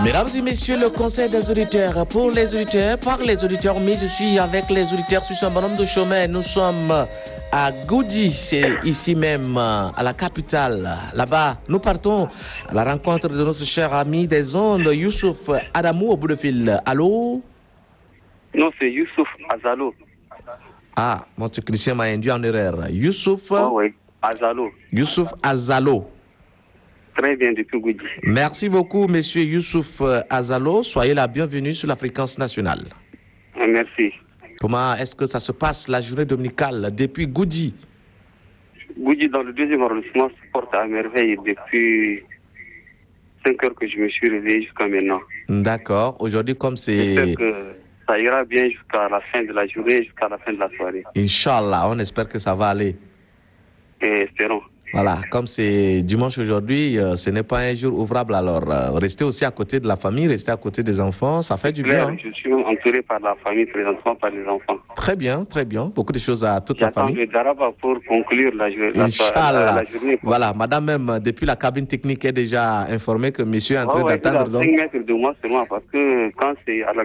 Mesdames et messieurs, le conseil des auditeurs, pour les auditeurs, par les auditeurs, mais je suis avec les auditeurs sur un bonhomme de chemin. Nous sommes à Goudi, c'est ici même, à la capitale. Là-bas, nous partons à la rencontre de notre cher ami des ondes, Youssouf Adamou, au bout de fil. Allô? Non, c'est Youssouf Azalo. Ah, mon technicien m'a induit en erreur. Youssouf? Oh, oui, Azalo. Youssouf Azalo. Très bien, depuis Goudi. Merci beaucoup, monsieur Youssouf Azalo. Soyez la bienvenue sur la fréquence nationale. Merci. Comment est-ce que ça se passe, la journée dominicale, depuis Goudi? Goudi, dans le 2e arrondissement, se porte à merveille depuis 5 heures que je me suis réveillé jusqu'à maintenant. D'accord. Aujourd'hui, comme c'est... J'espère que ça ira bien jusqu'à la fin de la journée, jusqu'à la fin de la soirée. Inch'Allah, on espère que ça va aller. Et espérons. Voilà, comme c'est dimanche aujourd'hui, ce n'est pas un jour ouvrable, alors restez aussi à côté de la famille, restez à côté des enfants, ça fait du bien. Je suis entouré par la famille, présentement par les enfants. Très bien, beaucoup de choses à toute la famille. J'attends le Daraba pour conclure la journée. Inch'Allah. Voilà, madame même, depuis la cabine technique, est déjà informée que monsieur est en train d'attendre. Il est à 5 mètres de moi seulement, parce que quand c'est à la